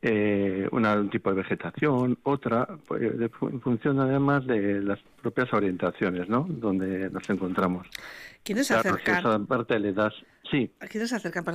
un tipo de vegetación, otra, pues, en función además de las propias orientaciones, ¿no? Donde nos encontramos. ¿Quiénes se Claro, si acercan? esa parte le das... Sí. ¿Quiénes se acercan